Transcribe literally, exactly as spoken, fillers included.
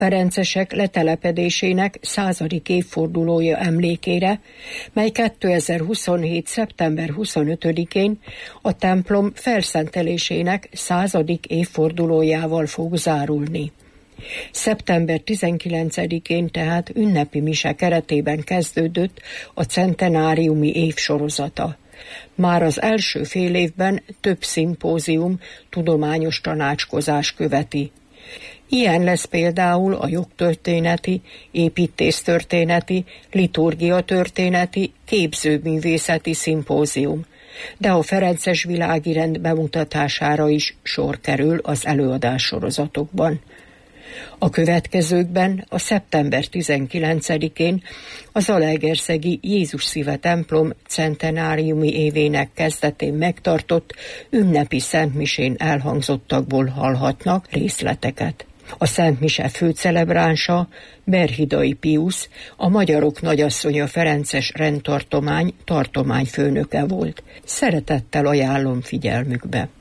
ferencesek letelepedésének századik évfordulója emlékére, mely kétezer-huszonhét. szeptember huszonötödikén a templom felszentelésének századik évfordulójával fog zárulni. szeptember tizenkilencedikén tehát ünnepi mise keretében kezdődött a centenáriumi évsorozata. Már az első fél évben több szimpózium, tudományos tanácskozás követi. Ilyen lesz például a jogtörténeti, építésztörténeti, liturgiatörténeti, képzőművészeti szimpózium, de a ferences világirend bemutatására is sor kerül az előadássorozatokban. A következőkben a szeptember tizenkilencedikén a zalaegerszegi Jézus Szíve templom centenáriumi évének kezdetén megtartott ünnepi szentmisén elhangzottakból hallhatnak részleteket. A szentmise főcelebránsa Berhidai Piusz, a Magyarok Nagyasszonya Ferences rendtartomány tartományfőnöke volt. Szeretettel ajánlom figyelmükbe.